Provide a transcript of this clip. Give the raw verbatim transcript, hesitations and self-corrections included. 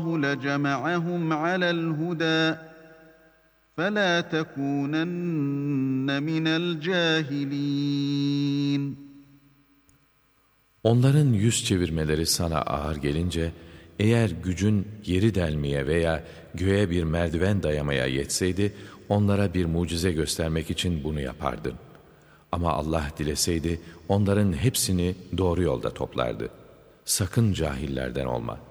لَجَمَعَهُمْ عَلَى الْهُدَى فَلَا تَكُونَنَّ مِنَ الْجَاهِلِينَ. Onların yüz çevirmeleri sana ağır gelince, eğer gücün yeri delmeye veya göğe bir merdiven dayamaya yetseydi, onlara bir mucize göstermek için bunu yapardın. Ama Allah dileseydi, onların hepsini doğru yolda toplardı. Sakın cahillerden olma.